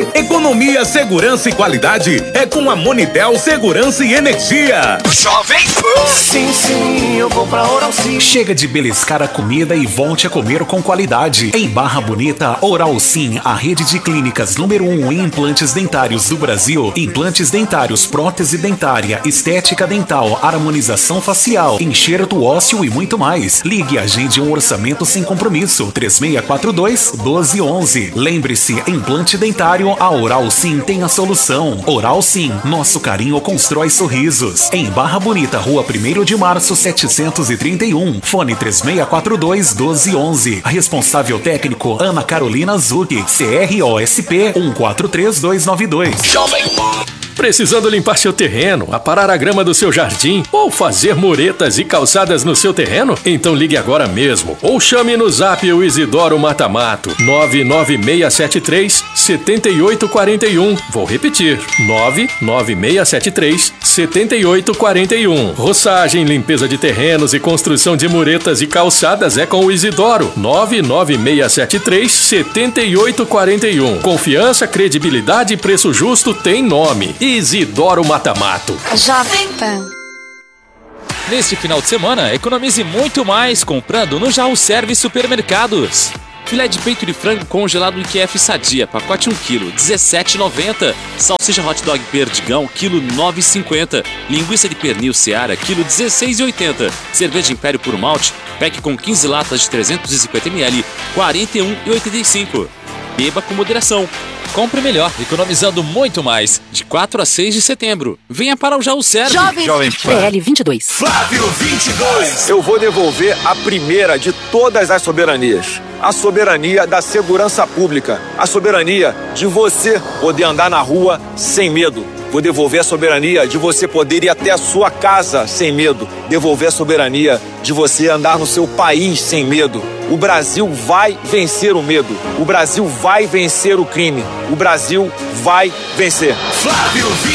Economia, segurança e qualidade é com a Monitel Segurança e Energia. Jovem Pan. Sim, eu vou pra Oral Sim. Chega de beliscar a comida e volte a comer com qualidade. Em Barra Bonita, Oral Sim, a rede de clínicas número 1 em implantes dentários do Brasil. Implantes dentários, prótese dentária, estética dental, harmonização facial, enxerto ósseo e muito mais. Ligue e agende um orçamento sem compromisso. 3642-1211. Lembre-se, implante dentário, a Oral Sim tem a solução. Oral Sim, nosso carinho constrói sorrisos. Em Barra Bonita, Rua 1º de Março, 731. Fone 3642-1211. Responsável técnico, Ana Carolina Zucchi. CROSP 143292. Jovem Pan. Precisando limpar seu terreno, aparar a grama do seu jardim ou fazer muretas e calçadas no seu terreno? Então ligue agora mesmo ou chame no zap o Isidoro Matamato 99673-7841. Vou repetir, 99673-7841. Roçagem, limpeza de terrenos e construção de muretas e calçadas é com o Isidoro 99673-7841. Confiança, credibilidade e preço justo tem nome. Isidoro Matamato. Jovem Pan. Neste final de semana, economize muito mais comprando no Jaú Service Supermercados. Filé de peito de frango congelado IQF Sadia, pacote 1 kg, R$ 17,90. Salsicha hot dog Perdigão, quilo R$ 9,50. Linguiça de pernil Seara, quilo R$ 16,80. Cerveja Império Puro Malte, pack com 15 latas de 350 ml, R$ 41,85. Beba com moderação. Compre melhor, economizando muito mais. De 4 a 6 de setembro. Venha para o Jaú Service. Jovem Pan. PL 22. Flávio 22. Eu vou devolver a primeira de todas as soberanias. A soberania da segurança pública. A soberania de você poder andar na rua sem medo. Vou devolver a soberania de você poder ir até a sua casa sem medo. Devolver a soberania de você andar no seu país sem medo. O Brasil vai vencer o medo. O Brasil vai vencer o crime. O Brasil vai vencer. Flávio 22.